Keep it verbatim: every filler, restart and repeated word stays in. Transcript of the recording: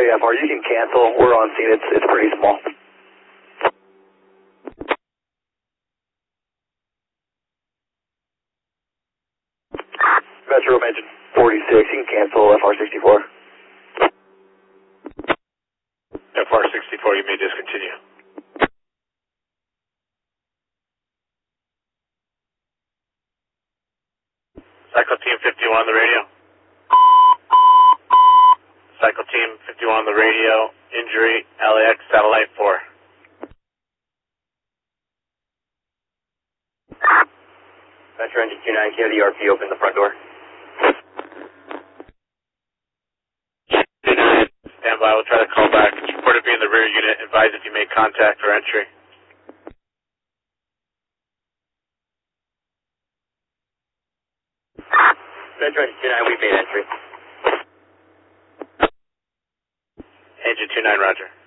Hey, F R, you can cancel. We're on scene. It's, it's pretty small. Metro Engine forty-six, you can cancel F R sixty-four. F R sixty-four, you may discontinue. Cycle Team fifty-one on the radio. Cycle Team fifty-one on the radio. Injury, L A X Satellite four. Metro Engine two nine, can you have the E R P open the front door? Stand by, we'll try to call back. It's reported to be in the rear unit. Advise if you make contact or entry. Metro Engine two nine, we made entry. Engine two nine, roger.